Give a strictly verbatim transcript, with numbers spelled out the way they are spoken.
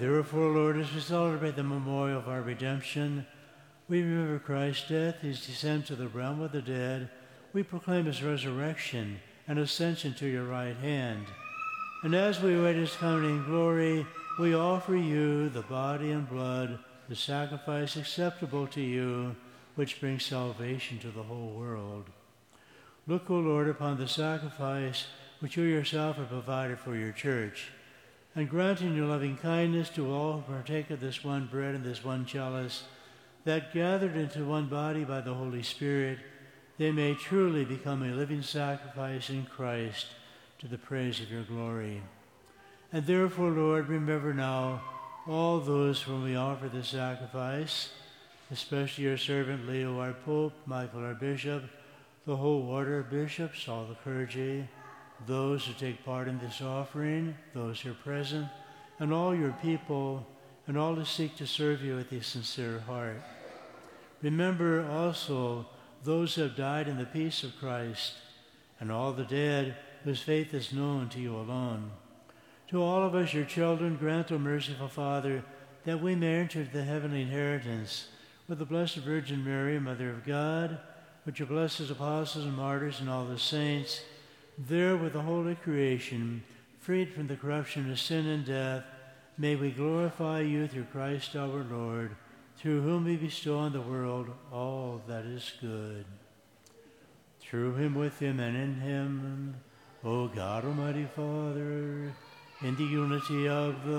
Therefore, Lord, as we celebrate the memorial of our redemption, we remember Christ's death, his descent to the realm of the dead. We proclaim his resurrection and ascension to your right hand. And as we await his coming in glory, we offer you the body and blood, the sacrifice acceptable to you, which brings salvation to the whole world. Look, O Lord, upon the sacrifice which you yourself have provided for your church, and grant in your loving kindness to all who partake of this one bread and this one chalice, that gathered into one body by the Holy Spirit, they may truly become a living sacrifice in Christ to the praise of your glory. And therefore, Lord, remember now all those for whom we offer this sacrifice, especially your servant Leo, our Pope, Michael, our Bishop, the whole order of bishops, all the clergy, those who take part in this offering, those who are present, and all your people, and all who seek to serve you with a sincere heart. Remember also those who have died in the peace of Christ, and all the dead whose faith is known to you alone. To all of us, your children, grant, O merciful Father, that we may enter the heavenly inheritance with the Blessed Virgin Mary, Mother of God, with your blessed apostles and martyrs and all the saints, there with the holy creation, freed from the corruption of sin and death, may we glorify you through Christ our Lord, through whom we bestow on the world all that is good. Through him, with him, and in him, O God, Almighty Father, in the unity of the